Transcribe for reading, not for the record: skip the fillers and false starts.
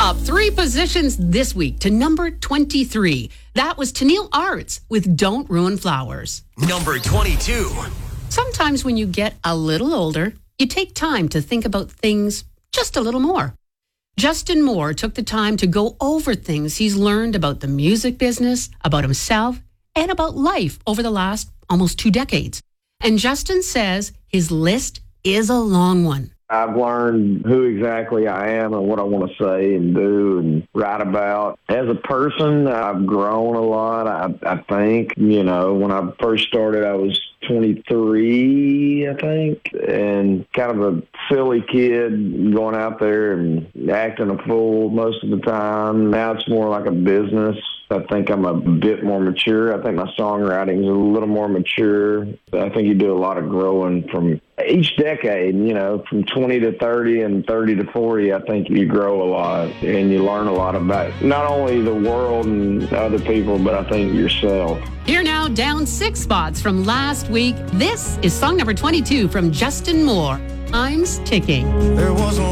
up 3 positions this week to number 23. That was Tennille Arts with Don't Ruin Flowers. Number 22. Sometimes when you get a little older, you take time to think about things just a little more. Justin Moore took the time to go over things he's learned about the music business, about himself, and about life over the last almost 2 decades. And Justin says his list is a long one. I've learned who exactly I am and what I want to say and do and write about. As a person, I've grown a lot. I think, when I first started, I was 23, I think, and kind of a silly kid going out there and acting a fool most of the time. Now it's more like a business. I think I'm a bit more mature. I think my songwriting is a little more mature. I think you do a lot of growing from each decade, from 20 to 30 and 30 to 40. I think you grow a lot and you learn a lot about not only the world and other people, but I think yourself. Here now, down 6 spots from last week. This is song number 22 from Justin Moore, Time's Ticking. There was